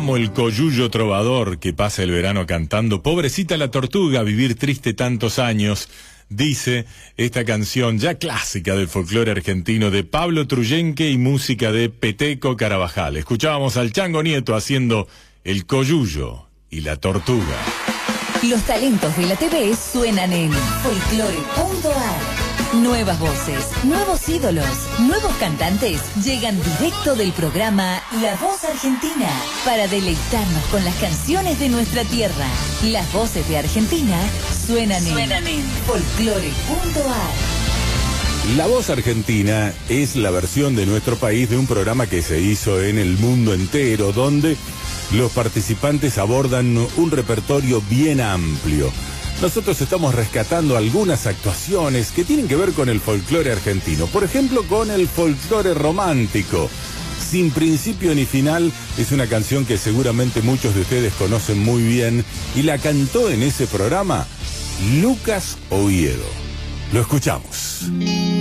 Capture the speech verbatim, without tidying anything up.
amo el coyuyo trovador que pasa el verano cantando. Pobrecita la tortuga, vivir triste tantos años. Dice esta canción ya clásica del folclore argentino de Pablo Truyenque y música de Peteco Carabajal. Escuchábamos al Chango Nieto haciendo El coyuyo y la tortuga. Los talentos de la T V suenan en folclore punto a r. Nuevas voces, nuevos ídolos, nuevos cantantes llegan directo del programa La Voz Argentina para deleitarnos con las canciones de nuestra tierra. Las voces de Argentina suenan, suenan en, en folclore punto a r. La Voz Argentina es la versión de nuestro país de un programa que se hizo en el mundo entero, donde los participantes abordan un repertorio bien amplio. Nosotros estamos rescatando algunas actuaciones que tienen que ver con el folclore argentino. Por ejemplo, con el folclore romántico. Sin principio ni final es una canción que seguramente muchos de ustedes conocen muy bien y la cantó en ese programa Lucas Oviedo. Lo escuchamos.